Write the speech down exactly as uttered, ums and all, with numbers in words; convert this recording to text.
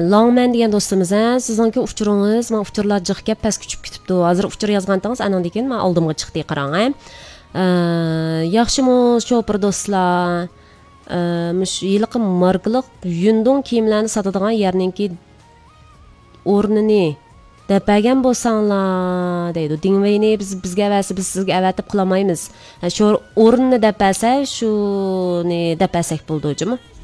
Longman degan do'stimiz, sizningki uchuringiz, men uchurlar jiq gap past kuchib ketibdi. Hozir uchur yozgandingiz, andan keyin men oldimga chiqdi qarang. Yaxshimi shopir do'stlar? Mush yilqi markaliq yundong kiyimlarni sotadigan yerninki o'rnini dapagan bo'lsanglar deydi. Dingveyni biz bizga avasi biz sizga avatib qilmaymiz. Shu o'rnini dapasa, shuni dapasak bo'ldi, hujumi.